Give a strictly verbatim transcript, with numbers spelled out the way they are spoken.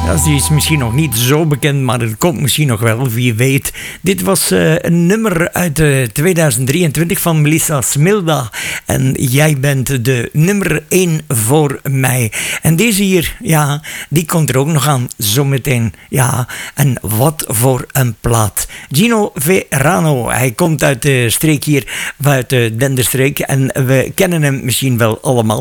Dat is misschien nog niet zo bekend, maar het komt misschien nog wel, wie weet. Dit was uh, een nummer uit uh, tweeduizend drieëntwintig van Melissa Smilda. En jij bent de nummer één voor mij. En deze hier, ja, die komt er ook nog aan, zometeen. Ja, en wat voor een plaat. Gino Verano, hij komt uit de streek hier, uit de Denderstreek. En we kennen hem misschien wel allemaal